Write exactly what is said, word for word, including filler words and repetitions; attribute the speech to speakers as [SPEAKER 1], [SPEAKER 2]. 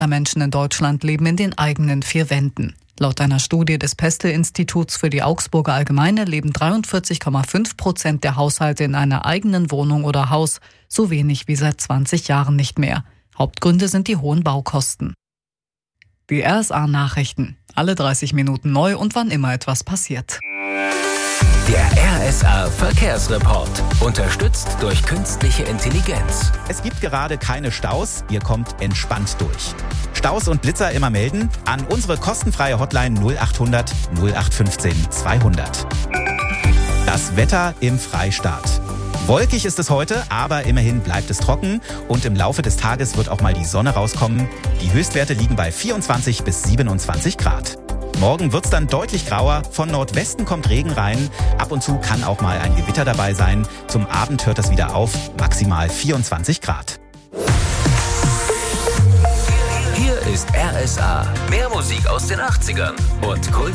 [SPEAKER 1] Menschen in Deutschland leben in den eigenen vier Wänden. Laut einer Studie des Peste-Instituts für die Augsburger Allgemeine leben dreiundvierzig Komma fünf Prozent der Haushalte in einer eigenen Wohnung oder Haus, so wenig wie seit zwanzig Jahren nicht mehr. Hauptgründe sind die hohen Baukosten. Die R S A-Nachrichten. Alle dreißig Minuten neu und wann immer etwas passiert.
[SPEAKER 2] Der R S A-Verkehrsreport. Unterstützt durch künstliche Intelligenz.
[SPEAKER 3] Es gibt gerade keine Staus. Ihr kommt entspannt durch. Staus und Blitzer immer melden an unsere kostenfreie Hotline null achthundert null acht fünfzehn zweihundert. Das Wetter im Freistaat. Wolkig ist es heute, aber immerhin bleibt es trocken und im Laufe des Tages wird auch mal die Sonne rauskommen. Die Höchstwerte liegen bei vierundzwanzig bis siebenundzwanzig Grad. Morgen wird's dann deutlich grauer, von Nordwesten kommt Regen rein, ab und zu kann auch mal ein Gewitter dabei sein. Zum Abend hört es wieder auf, maximal vierundzwanzig Grad.
[SPEAKER 2] Hier ist R S A, mehr Musik aus den achtzigern und Kult.